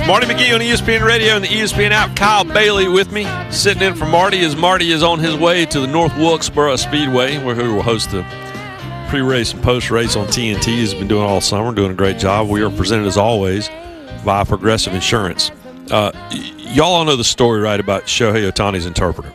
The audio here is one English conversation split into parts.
Marty McGee on ESPN Radio and the ESPN app. Kyle Bailey with me, sitting in for Marty as Marty is on his way to the North Wilkesboro Speedway, where he will host the pre-race and post-race on TNT. He's been doing all summer, doing a great job. We are presented, as always, by Progressive Insurance. Y'all all know the story, right, about Shohei Ohtani's interpreter.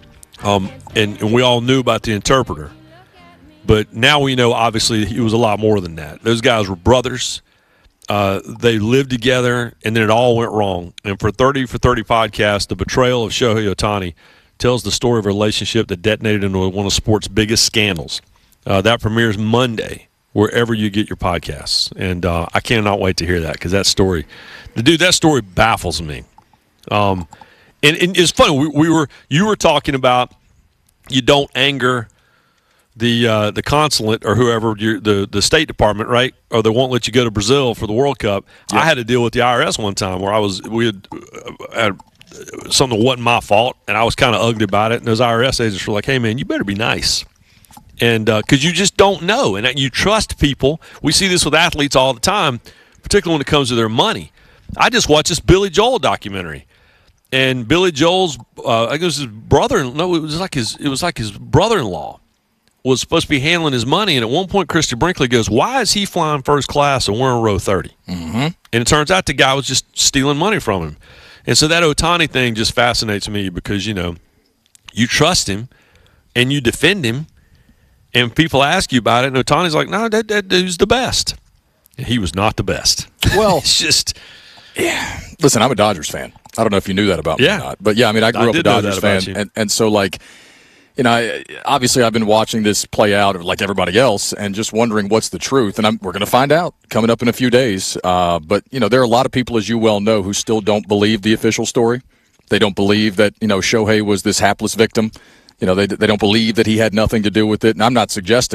And we all knew about the interpreter. But now we know, obviously, he was a lot more than that. Those guys were brothers. They lived together, and then it all went wrong. And for 30 for 30 podcast, the betrayal of Shohei Ohtani tells the story of a relationship that detonated into one of sports' biggest scandals. That premieres Monday, wherever you get your podcasts. And I cannot wait to hear that, because that story baffles me. And it's funny. You were talking about you don't anger the consulate or whoever, the State Department, right? Or they won't let you go to Brazil for the World Cup. Yeah. I had to deal with the IRS one time where we had something that wasn't my fault, and I was kind of ugly about it. And those IRS agents were like, "Hey, man, you better be nice," and because you just don't know, and you trust people. We see this with athletes all the time, particularly when it comes to their money. I just watched this Billy Joel documentary, and Billy Joel's I think it was his brother. No, it was like his brother-in-law was supposed to be handling his money, and at one point Christy Brinkley goes, "Why is he flying first class and we're in row 30?" Mm-hmm. And it turns out the guy was just stealing money from him. And so that Ohtani thing just fascinates me because, you trust him and you defend him, and people ask you about it, and Ohtani's like, "No, that dude's the best." And he was not the best. Well, it's just – yeah. Listen, I'm a Dodgers fan. I don't know if you knew that about me or not. But, yeah, I mean, I grew up a Dodgers fan. And so, like – obviously I've been watching this play out like everybody else and just wondering what's the truth. And we're going to find out coming up in a few days. But, there are a lot of people, as you well know, who still don't believe the official story. They don't believe that, Shohei was this hapless victim. They don't believe that he had nothing to do with it. And I'm not suggesting